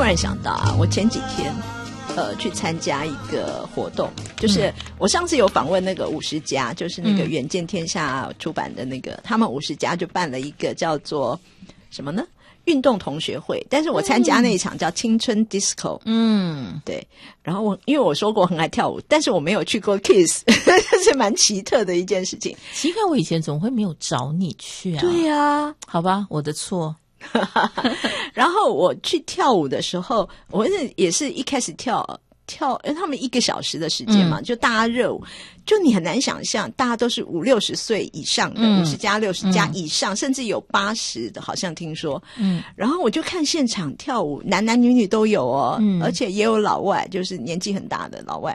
突然想到啊，我前几天去参加一个活动，就是我上次有访问那个50家，就是那个远见天下出版的那个，他们50家就办了一个叫做什么呢？运动同学会，但是我参加那一场叫青春 disco， 对。然后因为我说过很爱跳舞，但是我没有去过 Kiss， 这是蛮奇特的一件事情。 奇怪，我以前怎么会没有找你去啊？ 对啊， 好吧，我的错。 然后我去跳舞的时候，我也是一开始跳，因为他们1个小时的时间嘛，就大家热舞，就你很难想象，大家都是50-60岁以上的，50加60加以上，甚至有80的，好像听说。然后我就看现场跳舞，男男女女都有哦，而且也有老外，就是年纪很大的老外。